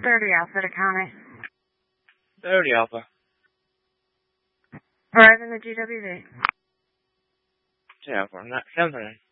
30 Alpha to County. 30 Alpha. Arrive in the GWV. 10 Alpha, not 7.